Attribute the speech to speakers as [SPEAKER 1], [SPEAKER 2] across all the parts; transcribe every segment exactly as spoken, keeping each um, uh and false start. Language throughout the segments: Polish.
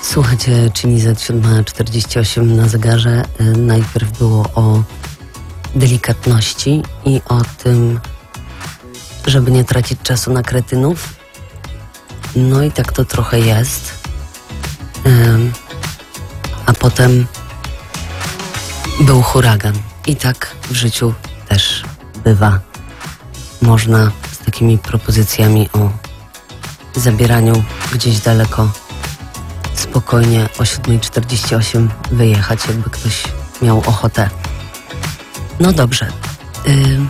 [SPEAKER 1] Słuchajcie, czyli za siódma czterdzieści osiem na zegarze. Najpierw było o delikatności i o tym, żeby nie tracić czasu na kretynów. No i tak to trochę jest. Um, a potem był huragan. I tak w życiu też bywa. Można z takimi propozycjami o zabieraniu gdzieś daleko spokojnie o siódma czterdzieści osiem wyjechać, jakby ktoś miał ochotę. No dobrze. Yy.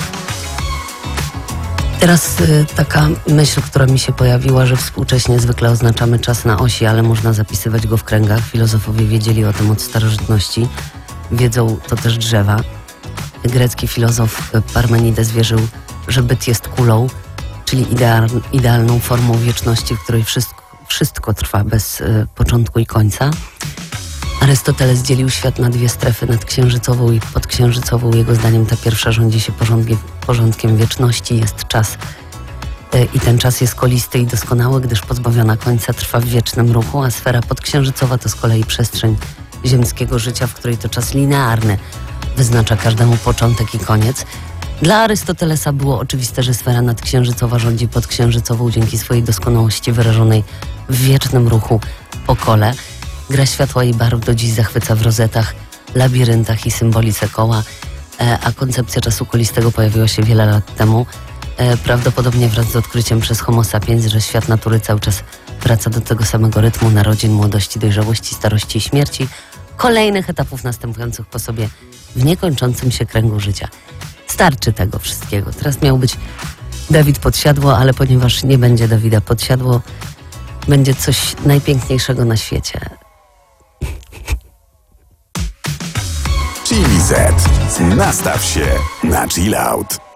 [SPEAKER 1] Teraz yy, taka myśl, która mi się pojawiła, że współcześnie zwykle oznaczamy czas na osi, ale można zapisywać go w kręgach. Filozofowie wiedzieli o tym od starożytności. Wiedzą to też drzewa. Grecki filozof Parmenides wierzył, że byt jest kulą, czyli ideal, idealną formą wieczności, w której wszystko, wszystko trwa bez y, początku i końca. Arystoteles dzielił świat na dwie strefy, nadksiężycową i podksiężycową. Jego zdaniem ta pierwsza rządzi się porządkiem, porządkiem wieczności. Jest czas y, i ten czas jest kolisty i doskonały, gdyż pozbawiona końca trwa w wiecznym ruchu, a sfera podksiężycowa to z kolei przestrzeń ziemskiego życia, w której to czas linearny wyznacza każdemu początek i koniec. Dla Arystotelesa było oczywiste, że sfera nadksiężycowa rządzi podksiężycową dzięki swojej doskonałości wyrażonej w wiecznym ruchu po kole. Gra światła i barw do dziś zachwyca w rozetach, labiryntach i symbolice koła, a koncepcja czasu kolistego pojawiła się wiele lat temu. Prawdopodobnie wraz z odkryciem przez Homo sapiens, że świat natury cały czas wraca do tego samego rytmu narodzin, młodości, dojrzałości, starości i śmierci, kolejnych etapów następujących po sobie w niekończącym się kręgu życia. Starczy tego wszystkiego. Teraz miał być Dawid Podsiadło, ale ponieważ nie będzie Dawida Podsiadło, będzie coś najpiękniejszego na świecie.
[SPEAKER 2] Chili Z. Nastaw się na chill out.